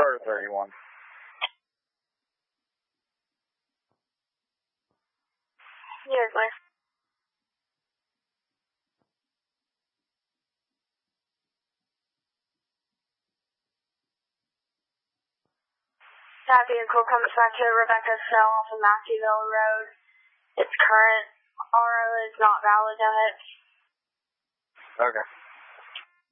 Carter 31. Yes, miss. That vehicle comes back to Rebecca Cell off of Matthewville Road. Its current RO is not valid on it. Okay.